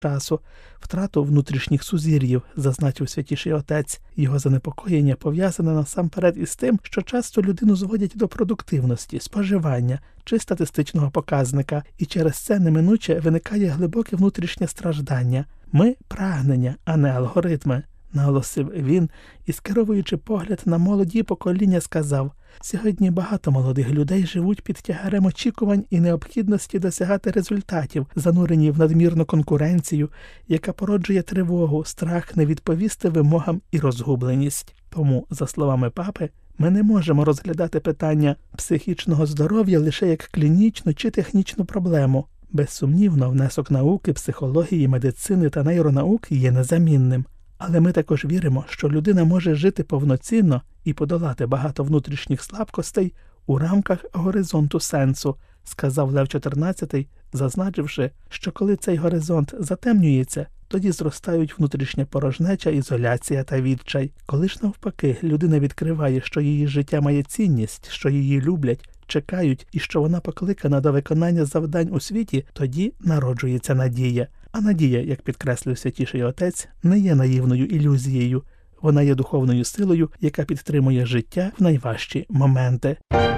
часу, втрату внутрішніх сузір'їв, зазначив Святіший Отець. Його занепокоєння пов'язане насамперед із тим, що часто людину зводять до продуктивності, споживання чи статистичного показника, і через це неминуче виникає глибоке внутрішнє страждання. Ми – прагнення, а не алгоритми, наголосив він і, скеровуючи погляд на молоді покоління, сказав: «Сьогодні багато молодих людей живуть під тягарем очікувань і необхідності досягати результатів, занурені в надмірну конкуренцію, яка породжує тривогу, страх не відповісти вимогам і розгубленість. Тому, за словами папи, ми не можемо розглядати питання психічного здоров'я лише як клінічну чи технічну проблему. Безсумнівно, внесок науки, психології, медицини та нейронаук є незамінним. Але ми також віримо, що людина може жити повноцінно і подолати багато внутрішніх слабкостей у рамках горизонту сенсу», сказав Лев XIV, зазначивши, що коли цей горизонт затемнюється, тоді зростають внутрішня порожнеча, ізоляція та відчай. Коли ж навпаки людина відкриває, що її життя має цінність, що її люблять, чекають і що вона покликана до виконання завдань у світі, тоді народжується надія. А надія, як підкреслив Святіший Отець, не є наївною ілюзією. Вона є духовною силою, яка підтримує життя в найважчі моменти.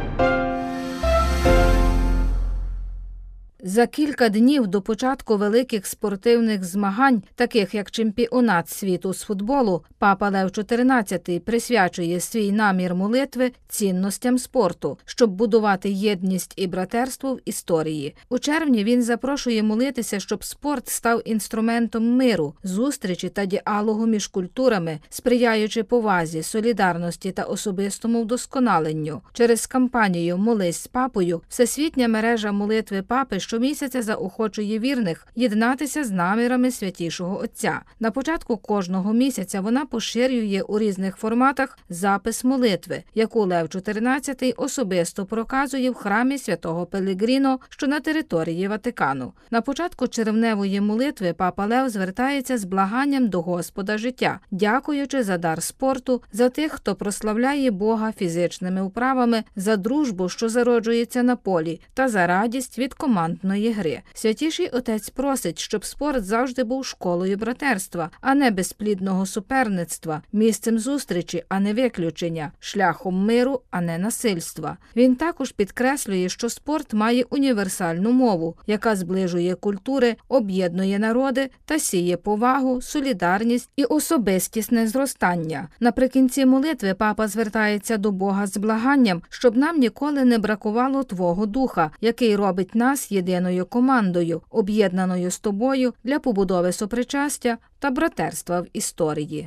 За кілька днів до початку великих спортивних змагань, таких як чемпіонат світу з футболу, папа Лев XIV присвячує свій намір молитви цінностям спорту, щоб будувати єдність і братерство в історії. У червні він запрошує молитися, щоб спорт став інструментом миру, зустрічі та діалогу між культурами, сприяючи повазі, солідарності та особистому вдосконаленню. Через кампанію «Молись з папою» всесвітня мережа молитви папи щомісяця заохочує вірних єднатися з намірами Святішого Отця. На початку кожного місяця вона поширює у різних форматах запис молитви, яку Лев XIV особисто проказує в храмі святого Пелегріно, що на території Ватикану. На початку червневої молитви папа Лев звертається з благанням до Господа життя, дякуючи за дар спорту, за тих, хто прославляє Бога фізичними вправами, за дружбу, що зароджується на полі, та за радість від командної гри. Святіший Отець просить, щоб спорт завжди був школою братерства, а не безплідного суперництва, місцем зустрічі, а не виключення, шляхом миру, а не насильства. Він також підкреслює, що спорт має універсальну мову, яка зближує культури, об'єднує народи та сіє повагу, солідарність і особистісне зростання. Наприкінці молитви папа звертається до Бога з благанням, щоб нам ніколи не бракувало Твого Духа, який робить нас єдиною командою, об'єднаною з Тобою для побудови сопричастя та братерства в історії.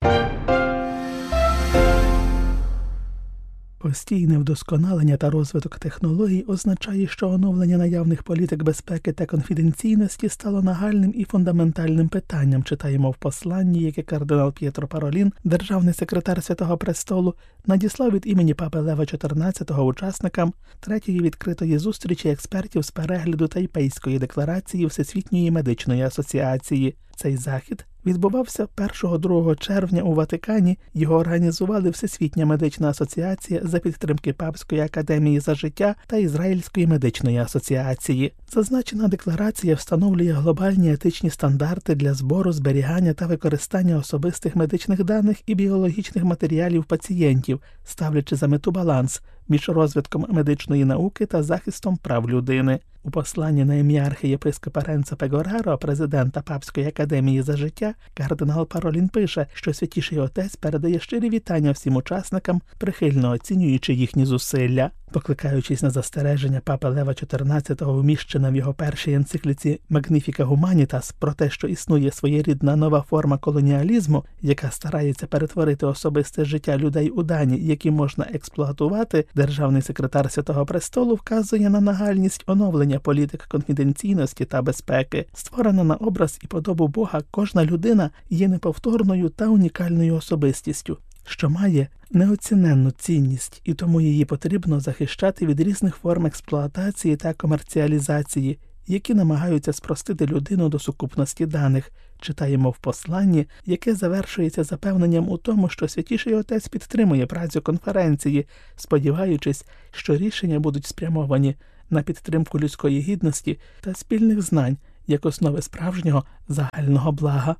Постійне вдосконалення та розвиток технологій означає, що оновлення наявних політик безпеки та конфіденційності стало нагальним і фундаментальним питанням, читаємо в посланні, яке кардинал П'єтро Паролін, державний секретар Святого Престолу, надіслав від імені папи Лева XIV учасникам третьої відкритої зустрічі експертів з перегляду Тайпейської декларації Всесвітньої медичної асоціації. Цей захід відбувався 1-2 червня у Ватикані. Його організували Всесвітня медична асоціація за підтримки Папської академії за життя та Ізраїльської медичної асоціації. Зазначена декларація встановлює глобальні етичні стандарти для збору, зберігання та використання особистих медичних даних і біологічних матеріалів пацієнтів, ставлячи за мету баланс між розвитком медичної науки та захистом прав людини. У посланні на ім'я архієпископа Ренцо Пегораро, президента Папської академії за життя, кардинал Паролін пише, що Святіший Отець передає щирі вітання всім учасникам, прихильно оцінюючи їхні зусилля. Покликаючись на застереження папи Лева XIV, вміщене в його першій енцикліці «Magnificat Humanitas» про те, що існує своєрідна нова форма колоніалізму, яка старається перетворити особисте життя людей у дані, які можна експлуатувати, державний секретар Святого Престолу вказує на нагальність оновлення політик конфіденційності та безпеки. Створена на образ і подобу Бога, кожна людина є неповторною та унікальною особистістю, що має неоціненну цінність, і тому її потрібно захищати від різних форм експлуатації та комерціалізації, які намагаються спростити людину до сукупності даних, читаємо в посланні, яке завершується запевненням у тому, що Святіший Отець підтримує працю конференції, сподіваючись, що рішення будуть спрямовані на підтримку людської гідності та спільних знань, як основи справжнього загального блага.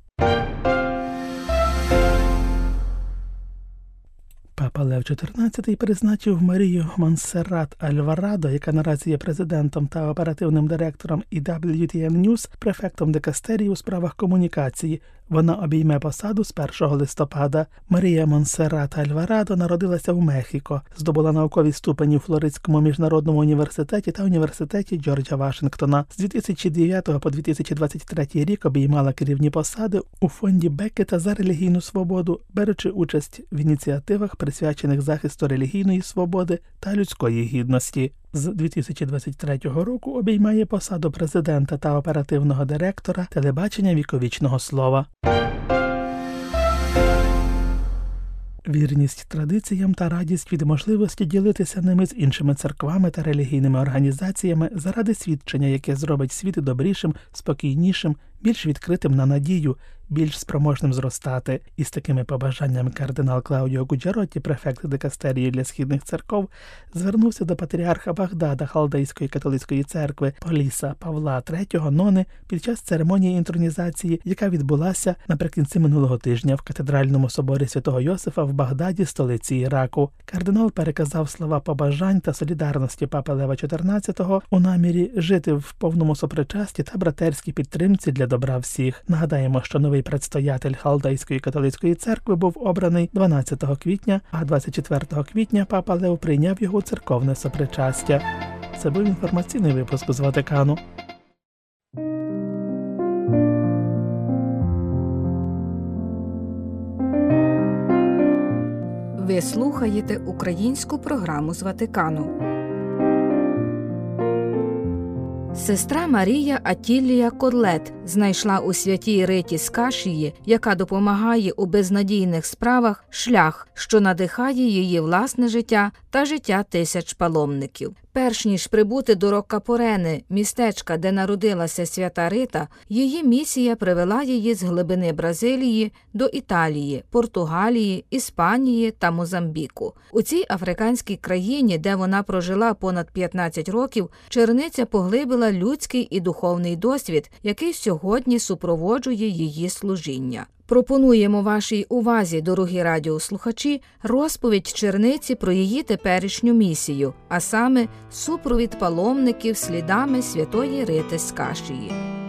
Папа Лев XIV призначив Марію Монсеррат Альварадо, яка наразі є президентом та оперативним директором EWTN News, префектом дикастерії у справах комунікації. Вона обійме посаду з 1 листопада. Марія Монсеррат Альварадо народилася в Мехіко, здобула наукові ступені у Флоридському міжнародному університеті та університеті Джорджа Вашингтона. З 2009 по 2023 рік обіймала керівні посади у фонді Беккета за релігійну свободу, беручи участь в ініціативах, присвячених захисту релігійної свободи та людської гідності. З 2023 року обіймає посаду президента та оперативного директора телебачення віковічного слова. Вірність традиціям та радість від можливості ділитися ними з іншими церквами та релігійними організаціями заради свідчення, яке зробить світ добрішим, спокійнішим, більш відкритим на надію, більш спроможним зростати. І з такими побажаннями кардинал Клаудіо Гуджаротті, префект дикастерії для східних церков, звернувся до патріарха Багдада Халдейської католицької церкви Поліса Павла III Нони під час церемонії інтронізації, яка відбулася наприкінці минулого тижня в катедральному соборі Святого Йосифа в Багдаді, столиці Іраку. Кардинал переказав слова побажань та солідарності папи Лева XIV у намірі жити в повному сопричасті та братерській підтримці для добра всіх. Нагадаємо, що новий предстоятель Халдейської католицької церкви був обраний 12 квітня, а 24 квітня папа Лев прийняв його церковне сопричастя. Це був інформаційний випуск з Ватикану. Ви слухаєте українську програму з Ватикану. Сестра Марія Атілія Кодлет знайшла у святій Риті з Кашії, яка допомагає у безнадійних справах, шлях, що надихає її власне життя та життя тисяч паломників. Перш ніж прибути до Роккапорени, містечка, де народилася свята Рита, її місія привела її з глибини Бразилії до Італії, Португалії, Іспанії та Мозамбіку. У цій африканській країні, де вона прожила понад 15 років, черниця поглибила людський і духовний досвід, який сьогодні супроводжує її служіння. Пропонуємо вашій увазі, дорогі радіослухачі, розповідь черниці про її теперішню місію, а саме супровід паломників слідами святої Рити з Кашії.